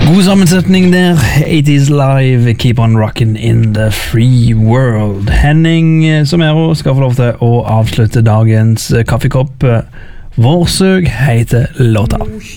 God sammensetning der. 80s Live, Keep on Rockin' in the Free World. Henning Somero skal få lov til å avslutte dagens kaffekopp. Vårsøg heter låta.